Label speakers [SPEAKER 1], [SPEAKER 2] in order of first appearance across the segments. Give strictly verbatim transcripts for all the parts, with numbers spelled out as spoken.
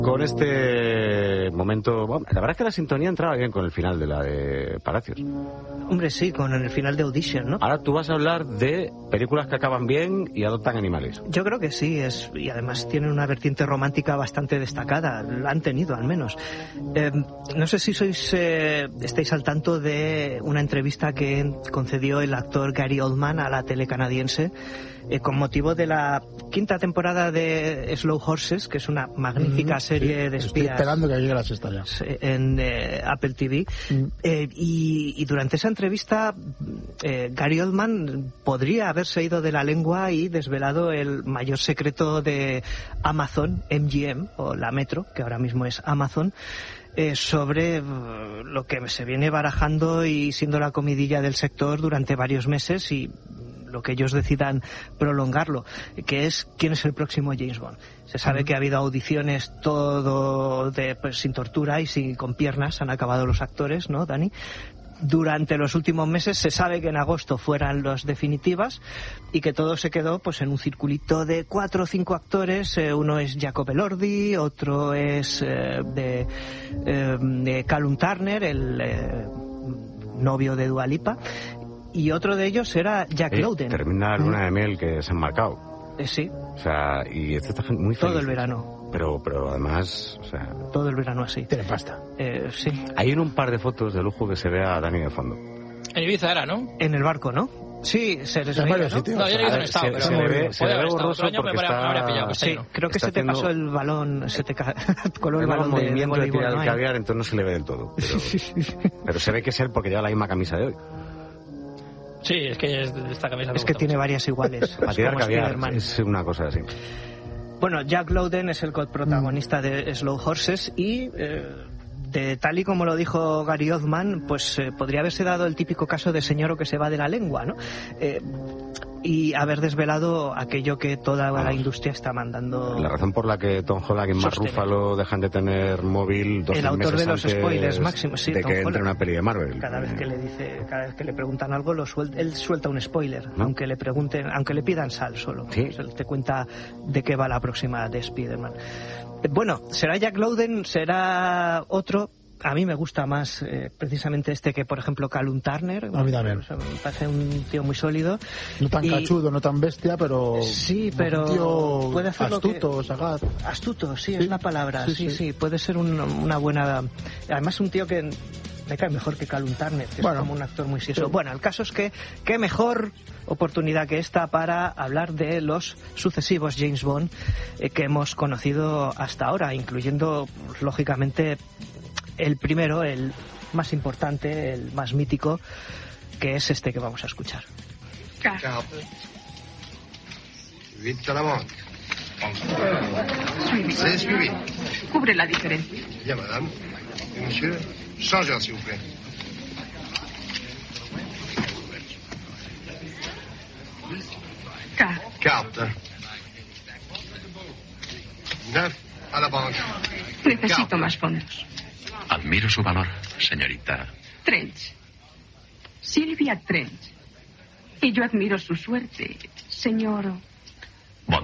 [SPEAKER 1] Con este momento, bueno, la verdad es que la sintonía entraba bien con el final de la de Palacios.
[SPEAKER 2] Hombre, sí, con el final de Audition, ¿no?
[SPEAKER 1] Ahora tú vas a hablar de películas que acaban bien y adoptan animales.
[SPEAKER 2] Yo creo que sí, es y además tienen una vertiente romántica bastante destacada, la han tenido al menos. Eh, no sé si sois eh, estáis al tanto de una entrevista que concedió el actor Gary Oldman a la tele canadiense eh, con motivo de la quinta temporada de Slow Horses, que es una magnífica mm-hmm. serie de espías.
[SPEAKER 3] Estoy esperando que llegue la sexta ya.
[SPEAKER 2] En eh, Apple T V. Mm. Eh, y, y durante esa entrevista, eh, Gary Oldman podría haberse ido de la lengua y desvelado el mayor secreto de Amazon, M G M, o la Metro, que ahora mismo es Amazon, eh, sobre uh, lo que se viene barajando y siendo la comidilla del sector durante varios meses y lo que ellos decidan prolongarlo, que es quién es el próximo James Bond. Se sabe que ha habido audiciones todo de pues sin tortura y sin con piernas, han acabado los actores, ¿no, Dani? Durante los últimos meses se sabe que en agosto fueran las definitivas y que todo se quedó pues en un circulito de cuatro o cinco actores. Eh, uno es Jacob Elordi, otro es eh, de, eh, de Callum Turner, el eh, novio de Dua Lipa, y otro de ellos era Jack
[SPEAKER 1] eh,
[SPEAKER 2] Lowden.
[SPEAKER 1] Termina la luna de miel que se han marcado.
[SPEAKER 2] Eh, sí.
[SPEAKER 1] O sea, y este está muy feliz.
[SPEAKER 2] Todo el verano.
[SPEAKER 1] Pero, pero además, o sea...
[SPEAKER 2] Todo el verano así.
[SPEAKER 3] Tiene pasta.
[SPEAKER 2] Eh, sí.
[SPEAKER 1] Hay en un par de fotos de lujo que se ve a Dani de fondo.
[SPEAKER 4] En Ibiza era, ¿no?
[SPEAKER 2] En el barco, ¿no? Sí, se les
[SPEAKER 3] veía,
[SPEAKER 2] ¿no?
[SPEAKER 3] Sitios.
[SPEAKER 4] No, yo en Ibiza no he estado,
[SPEAKER 1] se,
[SPEAKER 4] pero...
[SPEAKER 1] Se le ve, se le ve borroso
[SPEAKER 4] otro año
[SPEAKER 1] porque
[SPEAKER 4] me
[SPEAKER 1] está...
[SPEAKER 4] habría pillado, pues
[SPEAKER 2] sí,
[SPEAKER 4] no.
[SPEAKER 2] creo que
[SPEAKER 1] está
[SPEAKER 2] se te
[SPEAKER 1] haciendo...
[SPEAKER 2] pasó el balón, se te ca... coló el balón de, de
[SPEAKER 1] movimiento de tirar el
[SPEAKER 2] ¿no?
[SPEAKER 1] caviar, entonces no se le ve del todo. Pero, pero se ve que es él porque lleva la misma camisa de hoy.
[SPEAKER 4] Sí, es que es esta camisa...
[SPEAKER 2] Es que tiene varias iguales.
[SPEAKER 1] Para tirar caviar es una cosa así.
[SPEAKER 2] Bueno, Jack Lowden es el coprotagonista mm. de Slow Horses y eh, de tal y como lo dijo Gary Oldman, pues eh, podría haberse dado el típico caso de señor que se va de la lengua, ¿no? Eh, y haber desvelado aquello que toda Vamos. la industria está mandando.
[SPEAKER 1] La razón por la que Tom Holland y Mark Ruffalo dejan de tener móvil dos
[SPEAKER 2] el autor de los spoilers máximos, sí,
[SPEAKER 1] de
[SPEAKER 2] Tom
[SPEAKER 1] que entre
[SPEAKER 2] Holland,
[SPEAKER 1] una peli de Marvel.
[SPEAKER 2] Cada vez que le dice, cada vez que le preguntan algo, lo suel, él suelta un spoiler, ¿no? aunque le pregunten, aunque le pidan sal solo.
[SPEAKER 1] ¿Sí?
[SPEAKER 2] O sea, te cuenta de qué va la próxima de Spider-Man. Bueno, será Jack Lowden, será otro. A mí me gusta más eh, precisamente este que, por ejemplo, Callum Turner.
[SPEAKER 3] A mí también.
[SPEAKER 2] O sea, me parece un tío muy sólido.
[SPEAKER 3] No tan y... cachudo, no tan bestia, pero...
[SPEAKER 2] Sí, pero...
[SPEAKER 3] Un tío
[SPEAKER 2] puede hacer
[SPEAKER 3] astuto,
[SPEAKER 2] que...
[SPEAKER 3] sagaz.
[SPEAKER 2] Astuto, sí,
[SPEAKER 3] sí,
[SPEAKER 2] es la palabra. Sí, sí, sí. sí. Puede ser un, una buena... Además, un tío que me cae mejor que Callum Turner, que bueno, es como un actor muy sieso. Sí. Bueno, el caso es que qué mejor oportunidad que esta para hablar de los sucesivos James Bond eh, que hemos conocido hasta ahora, incluyendo, lógicamente... el primero, el más importante, el más mítico, que es este que vamos a escuchar.
[SPEAKER 5] Ciao. Vite la montre.
[SPEAKER 6] Suivi.
[SPEAKER 5] C'est suivi.
[SPEAKER 6] Cubre la diferencia.
[SPEAKER 5] Bien, madame. Et monsieur, changeur, s'il vous plaît.
[SPEAKER 6] Carte.
[SPEAKER 5] Carte. Neuf a la banque.
[SPEAKER 6] Necesito
[SPEAKER 5] Carte.
[SPEAKER 6] más fondos.
[SPEAKER 7] Admiro su valor, señorita.
[SPEAKER 6] Trench. Silvia Trench. Y yo admiro su suerte, señor...
[SPEAKER 7] Bond.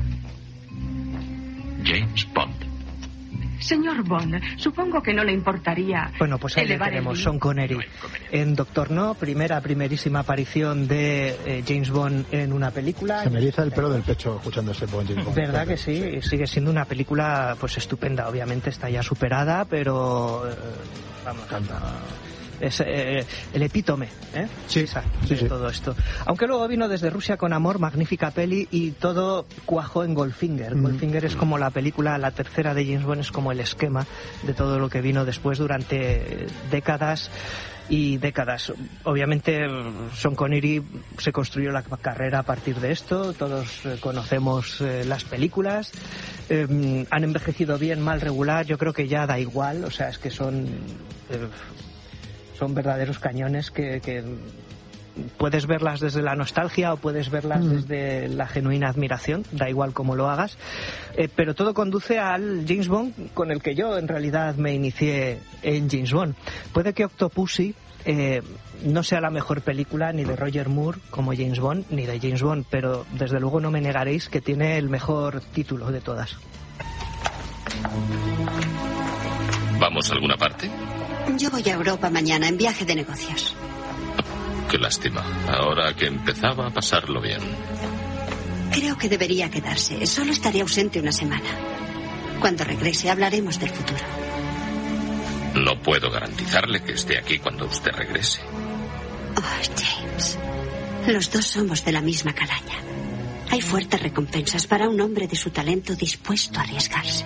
[SPEAKER 7] James Bond.
[SPEAKER 6] Señor Bond, supongo que no le importaría...
[SPEAKER 2] Bueno, pues ahí le tenemos, Sean Connery. En Doctor No, primera, primerísima aparición de eh, James Bond en una película.
[SPEAKER 3] Se me eriza el pelo del pecho escuchando ese Bond. James Bond.
[SPEAKER 2] ¿Verdad que sí? Sigue siendo una película pues estupenda. Obviamente está ya superada, pero... Eh, vamos, es eh, el epítome ¿eh?
[SPEAKER 3] sí,
[SPEAKER 2] Esa,
[SPEAKER 3] sí,
[SPEAKER 2] de
[SPEAKER 3] sí.
[SPEAKER 2] todo esto. Aunque luego vino Desde Rusia con Amor, magnífica peli, y todo cuajó en Goldfinger. Mm. Goldfinger es como la película, la tercera de James Bond, es como el esquema de todo lo que vino después durante décadas y décadas. Obviamente Sean Connery se construyó la carrera a partir de esto, todos eh, conocemos eh, las películas, eh, han envejecido bien, mal, regular, yo creo que ya da igual, o sea, es que son... Eh, son verdaderos cañones que, que puedes verlas desde la nostalgia o puedes verlas mm. desde la genuina admiración, da igual cómo lo hagas, eh, pero todo conduce al James Bond con el que yo en realidad me inicié en James Bond. Puede que Octopussy eh, no sea la mejor película ni de Roger Moore como James Bond, ni de James Bond, pero desde luego no me negaréis que tiene el mejor título de todas.
[SPEAKER 7] ¿Vamos a alguna parte?
[SPEAKER 8] Yo voy a Europa mañana en viaje de negocios.
[SPEAKER 7] Qué lástima. Ahora que empezaba a pasarlo bien.
[SPEAKER 8] Creo que debería quedarse. Solo estaré ausente una semana. Cuando regrese hablaremos del futuro.
[SPEAKER 7] No puedo garantizarle que esté aquí cuando usted regrese.
[SPEAKER 8] Oh, James. Los dos somos de la misma calaña. Hay fuertes recompensas para un hombre de su talento dispuesto a arriesgarse.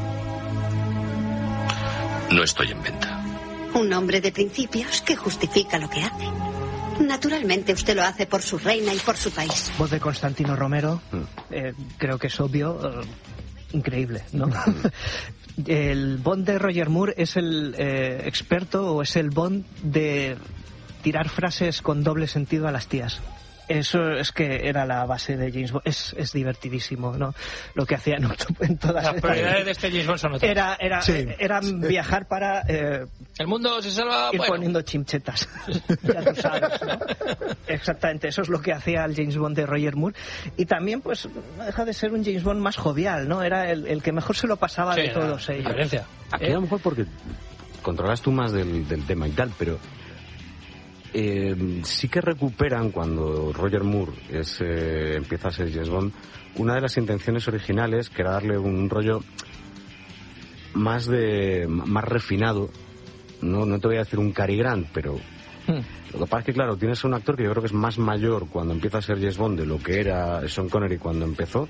[SPEAKER 7] No estoy en venta.
[SPEAKER 8] Un hombre de principios que justifica lo que hace. Naturalmente usted lo hace por su reina y por su país.
[SPEAKER 2] Voz de Constantino Romero, eh, creo que es obvio, eh, increíble, ¿no? El Bond de Roger Moore es el eh, experto o es el Bond de tirar frases con doble sentido a las tías. Eso es que era la base de James Bond. Es, es divertidísimo, ¿no? Lo que hacían en todas
[SPEAKER 4] las prioridades de este James Bond son otras.
[SPEAKER 2] Era, era, sí. era viajar para... Eh,
[SPEAKER 4] el mundo se salva...
[SPEAKER 2] Ir
[SPEAKER 4] bueno.
[SPEAKER 2] poniendo chimchetas. Ya tú sabes, ¿no? Exactamente, eso es lo que hacía el James Bond de Roger Moore. Y también, pues, no deja de ser un James Bond más jovial, ¿no? Era el, el que mejor se lo pasaba sí, de todos ellos.
[SPEAKER 4] Diferencia.
[SPEAKER 1] Aquí ¿Eh? A lo mejor porque controlas tú más del, del tema y tal, pero... Eh, sí que recuperan cuando Roger Moore es, eh, empieza a ser James Bond una de las intenciones originales, que era darle un rollo más de más refinado. No, no te voy a decir un Cary Grant, pero hmm. lo que pasa es que, claro, tienes un actor que yo creo que es más mayor cuando empieza a ser James Bond de lo que era Sean Connery cuando empezó.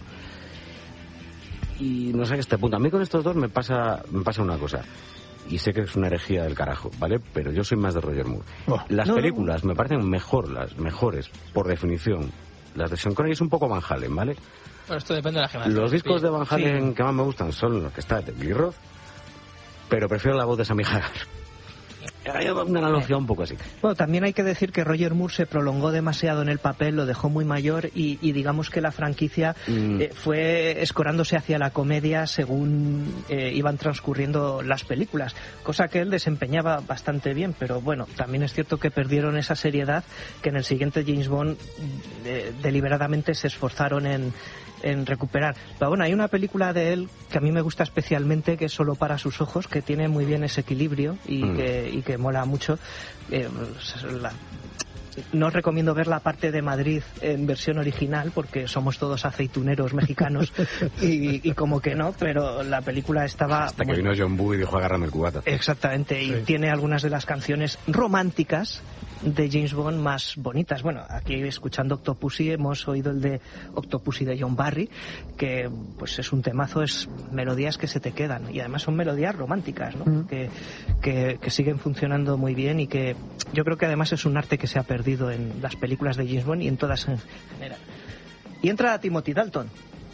[SPEAKER 1] Y no sé, a este punto, a mí con estos dos me pasa, me pasa una cosa. Y sé que es una herejía del carajo, ¿vale? Pero yo soy más de Roger Moore. Oh, las no, películas no. me parecen mejor, las mejores, por definición. Las de Sean Connery es un poco Van Halen, ¿vale?
[SPEAKER 4] Bueno, esto depende de la generación.
[SPEAKER 1] Los discos de Van Halen sí. que más me gustan son los que está de Billy Roth, pero prefiero la voz de Sammy Hagar. Hay una analogía un poco así.
[SPEAKER 2] Bueno, también hay que decir que Roger Moore se prolongó demasiado en el papel, lo dejó muy mayor y, y digamos que la franquicia mm. eh, fue escorándose hacia la comedia según eh, iban transcurriendo las películas, cosa que él desempeñaba bastante bien, pero bueno, también es cierto que perdieron esa seriedad que en el siguiente James Bond eh, deliberadamente se esforzaron en en recuperar. Pero bueno, hay una película de él que a mí me gusta especialmente, que es Solo para sus ojos, que tiene muy bien ese equilibrio y, mm. que, y que mola mucho. Eh, la, no os recomiendo ver la parte de Madrid en versión original porque somos todos aceituneros mexicanos y, y como que no, pero la película estaba...
[SPEAKER 1] Hasta que vino John Woo y dijo agárrame el cubata.
[SPEAKER 2] Exactamente, y sí. tiene algunas de las canciones románticas de James Bond más bonitas. Bueno, aquí escuchando Octopussy hemos oído el de Octopussy de John Barry, que pues es un temazo, es melodías que se te quedan y además son melodías románticas, ¿no? Mm. Que, que, que siguen funcionando muy bien y que yo creo que además es un arte que se ha perdido en las películas de James Bond y en todas en general. Y entra Timothy Dalton.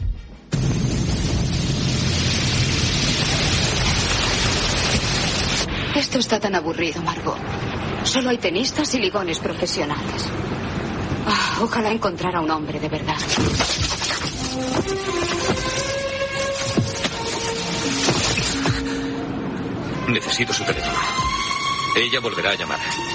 [SPEAKER 9] Esto está tan aburrido, Margot. Solo hay tenistas y ligones profesionales. Oh, ojalá encontrara un hombre de verdad.
[SPEAKER 7] Necesito su teléfono. Ella volverá a llamar.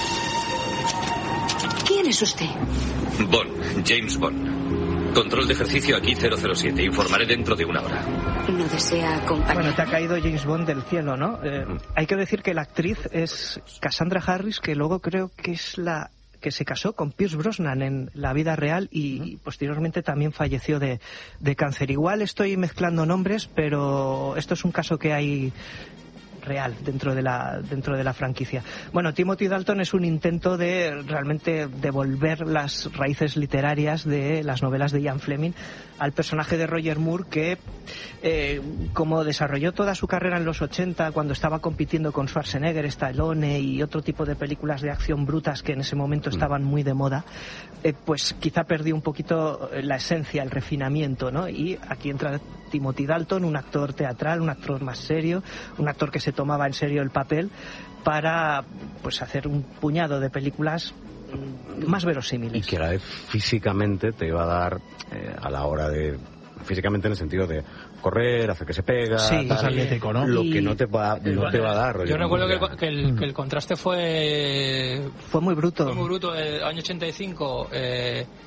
[SPEAKER 9] ¿Quién es usted?
[SPEAKER 7] Bond, James Bond. Control de ejercicio aquí cero cero siete. Informaré dentro de una hora.
[SPEAKER 9] ¿No desea acompañar?
[SPEAKER 2] Bueno, te ha caído James Bond del cielo, ¿no? Eh, hay que decir que la actriz es Cassandra Harris, que luego creo que es la que se casó con Pierce Brosnan en la vida real y posteriormente también falleció de, de cáncer. Igual estoy mezclando nombres, pero esto es un caso que hay real dentro de la dentro de la franquicia. Bueno, Timothy Dalton es un intento de realmente devolver las raíces literarias de las novelas de Ian Fleming al personaje de Roger Moore, que eh, como desarrolló toda su carrera en los ochenta cuando estaba compitiendo con Schwarzenegger, Stallone y otro tipo de películas de acción brutas que en ese momento estaban muy de moda, eh, pues quizá perdió un poquito la esencia, el refinamiento, ¿no? Y aquí entra Timothy Dalton, un actor teatral, un actor más serio, un actor que se tomaba en serio el papel para pues hacer un puñado de películas más verosímiles.
[SPEAKER 1] Y que a la vez físicamente te iba a dar eh, a la hora de... Físicamente en el sentido de correr, hacer que se pega,
[SPEAKER 2] sí,
[SPEAKER 1] tal,
[SPEAKER 3] atlético, ¿no?
[SPEAKER 1] Lo que no te va, no te va a dar.
[SPEAKER 4] Yo recuerdo que el, que, el, que el contraste fue...
[SPEAKER 2] Fue muy bruto.
[SPEAKER 4] Fue muy bruto. El año ochenta y cinco... Eh,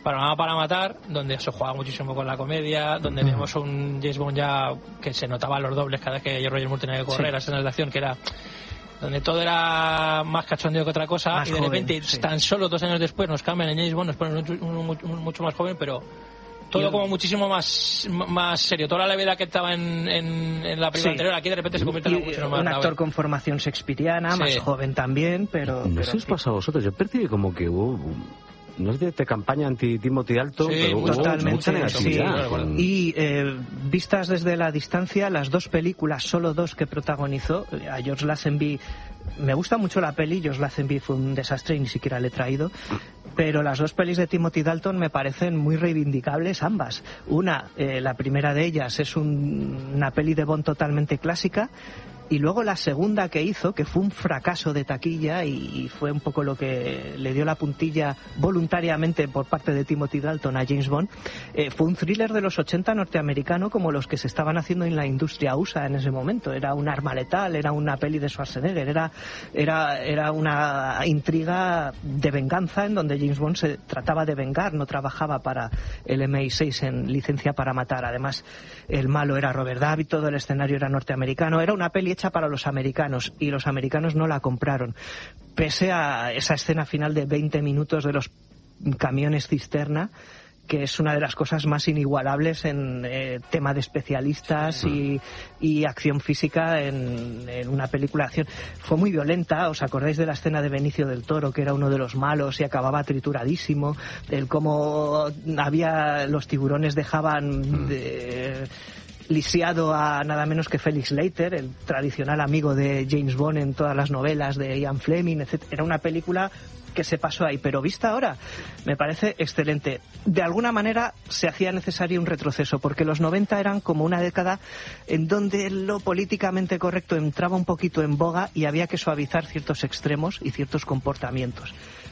[SPEAKER 4] Panorama para matar, donde se jugaba muchísimo con la comedia, donde
[SPEAKER 3] Mm.
[SPEAKER 4] teníamos un James Bond ya que se notaban los dobles cada vez que Roger Moore tenía que correr,
[SPEAKER 2] Sí.
[SPEAKER 4] las escenas de acción, que era donde todo era más cachondeo que otra cosa,
[SPEAKER 2] Más
[SPEAKER 4] y de
[SPEAKER 2] joven,
[SPEAKER 4] repente,
[SPEAKER 2] sí.
[SPEAKER 4] tan solo dos años después, nos cambian en James Bond, nos ponen un, un- un- mucho más joven, pero todo
[SPEAKER 2] Y-
[SPEAKER 4] como muchísimo más más serio. Toda la levedad que estaba en, en, en la película
[SPEAKER 2] Sí.
[SPEAKER 4] anterior, aquí de repente se convierte en algo
[SPEAKER 2] Y,
[SPEAKER 4] mucho
[SPEAKER 2] eh,
[SPEAKER 4] más
[SPEAKER 2] un actor
[SPEAKER 4] grave.
[SPEAKER 2] con formación shakespeariana,
[SPEAKER 4] Sí.
[SPEAKER 2] más joven también, pero...
[SPEAKER 1] No
[SPEAKER 2] pero,
[SPEAKER 1] sé
[SPEAKER 2] en
[SPEAKER 1] os
[SPEAKER 2] fin.
[SPEAKER 1] pasa a vosotros. Yo percibí como que hubo... No es de, de campaña anti-Timothy Dalton,
[SPEAKER 4] Sí,
[SPEAKER 1] pero hubo
[SPEAKER 2] Totalmente,
[SPEAKER 1] mucha negatividad.
[SPEAKER 2] sí.
[SPEAKER 1] con-
[SPEAKER 2] Y eh, vistas desde la distancia, las dos películas, solo dos que protagonizó, eh, a George Lazenby, me gusta mucho la peli, George Lazenby fue un desastre y ni siquiera le he traído, pero las dos pelis de Timothy Dalton me parecen muy reivindicables ambas. Una, eh, la primera de ellas, es un- una peli de Bond totalmente clásica, y luego la segunda que hizo, que fue un fracaso de taquilla y, y fue un poco lo que le dio la puntilla voluntariamente por parte de Timothy Dalton a James Bond, eh, fue un thriller de los ochenta norteamericano como los que se estaban haciendo en la industria U S A en ese momento. Era un arma letal, era una peli de Schwarzenegger, era, era, era una intriga de venganza en donde James Bond se trataba de vengar, no trabajaba para el M I seis en licencia para matar. Además, el malo era Robert Davi, todo el escenario era norteamericano. Era una peli hecha para los americanos y los americanos no la compraron. Pese a esa escena final de veinte minutos de los camiones cisterna, que es una de las cosas más inigualables en eh, tema de especialistas y, y acción física en, en una película de acción. Fue muy violenta, ¿os acordáis de la escena de Benicio del Toro, que era uno de los malos y acababa trituradísimo? El cómo había, los tiburones dejaban de, lisiado a nada menos que Felix Leiter, el tradicional amigo de James Bond en todas las novelas de Ian Fleming, etcétera. Era una película que se pasó ahí, pero vista ahora me parece excelente. De alguna manera se hacía necesario un retroceso, porque los noventa eran como una década en donde lo políticamente correcto entraba un poquito en boga y había que suavizar ciertos extremos y ciertos comportamientos.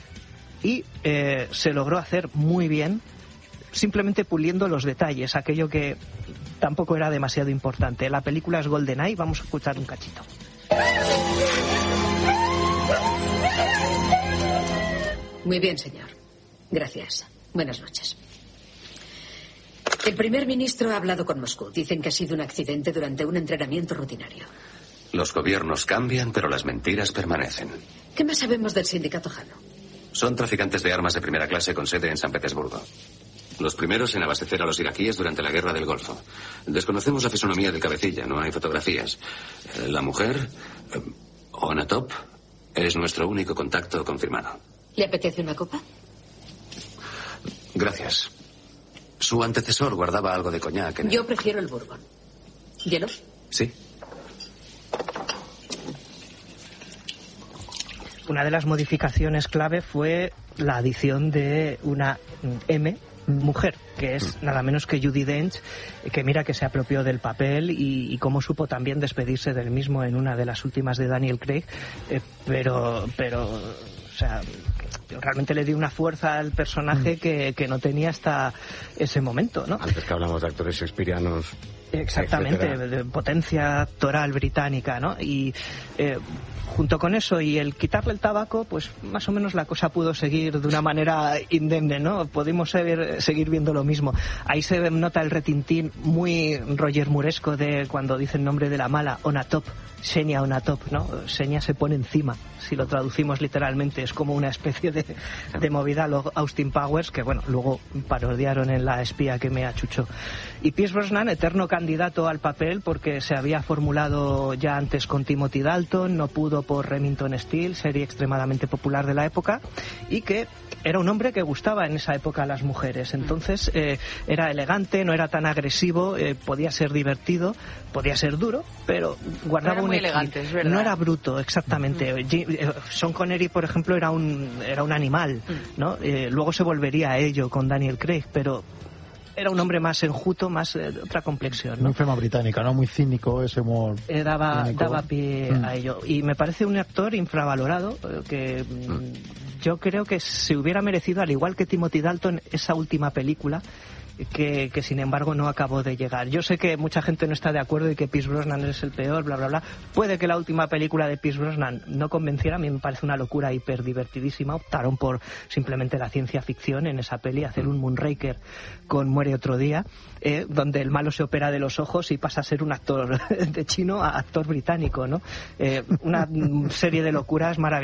[SPEAKER 2] Y eh, se logró hacer muy bien, simplemente puliendo los detalles, aquello que tampoco era demasiado importante. La película es GoldenEye, vamos a escuchar un cachito.
[SPEAKER 10] Muy bien, señor. Gracias. Buenas noches. El primer ministro ha hablado con Moscú. Dicen que ha sido un accidente durante un entrenamiento rutinario.
[SPEAKER 7] Los gobiernos cambian, pero las mentiras permanecen.
[SPEAKER 10] ¿Qué más sabemos del sindicato Jano?
[SPEAKER 7] Son traficantes de armas de primera clase con sede en San Petersburgo. Los primeros en abastecer a los iraquíes durante la guerra del Golfo. Desconocemos la fisonomía del cabecilla, no hay fotografías. Eh, La mujer, eh, Onatop, es nuestro único contacto confirmado.
[SPEAKER 10] ¿Le apetece una copa?
[SPEAKER 7] Gracias. Su antecesor guardaba algo de coñac en el...
[SPEAKER 10] Yo prefiero el bourbon. ¿Hielo?
[SPEAKER 7] Sí.
[SPEAKER 2] Una de las modificaciones clave fue la adición de una M, mujer, que es nada menos que Judi Dench, que mira que se apropió del papel y, y cómo supo también despedirse del mismo en una de las últimas de Daniel Craig, eh, pero, pero, o sea, realmente le dio una fuerza al personaje que, que no tenía hasta ese momento, ¿no?
[SPEAKER 1] Antes que hablamos de actores shakespearianos.
[SPEAKER 2] Exactamente,
[SPEAKER 1] etcétera.
[SPEAKER 2] de potencia actoral británica, ¿no? Y eh, junto con eso y el quitarle el tabaco, pues más o menos la cosa pudo seguir de una manera indemne, ¿no? Pudimos seguir, seguir viendo lo mismo. Ahí se nota el retintín muy Roger Muresco de cuando dice el nombre de la mala, Onatop, Xenia Onatop, ¿no? Xenia se pone encima, si lo traducimos literalmente, es como una especie de, de movida a lo Austin Powers, que bueno, luego parodiaron en La espía que me achuchó. Y Pierce Brosnan, eterno candidato al papel porque se había formulado ya antes con Timothy Dalton, no pudo por Remington Steele, serie extremadamente popular de la época, y que era un hombre que gustaba en esa época a las mujeres. Entonces eh, era elegante, no era tan agresivo, eh, podía ser divertido, podía ser duro, pero guardaba
[SPEAKER 11] era
[SPEAKER 2] un
[SPEAKER 11] muy
[SPEAKER 2] equilibrio.
[SPEAKER 11] elegante, es verdad.
[SPEAKER 2] No era bruto, exactamente. Mm. Eh, Sean Connery, por ejemplo, era un era un animal, mm. ¿no? Eh, luego se volvería a ello con Daniel Craig, pero era un hombre más enjuto, más eh, otra complexión, ¿no?
[SPEAKER 3] Muy fema británica, ¿no? Muy cínico, ese humor.
[SPEAKER 2] Eh, daba,
[SPEAKER 3] cínico.
[SPEAKER 2] daba pie mm. a ello. Y me parece un actor infravalorado, eh, que mm. yo creo que se hubiera merecido, al igual que Timothy Dalton, esa última película que, que sin embargo no acabó de llegar. Yo sé que mucha gente no está de acuerdo y que Pierce Brosnan es el peor, bla bla bla. Puede que la última película de Pierce Brosnan no convenciera, a mí me parece una locura hiper divertidísima. Optaron por simplemente la ciencia ficción en esa peli, hacer un Moonraker con Muere otro día, eh, donde el malo se opera de los ojos y pasa a ser un actor de chino a actor británico, ¿no? Eh, una serie de locuras maravillosas.